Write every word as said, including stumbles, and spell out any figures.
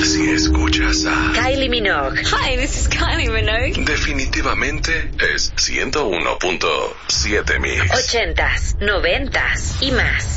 Si escuchas a Kylie Minogue. Hi, this is Kylie Minogue. definitivamente es ciento uno punto siete Mix. Ochentas, noventas y más.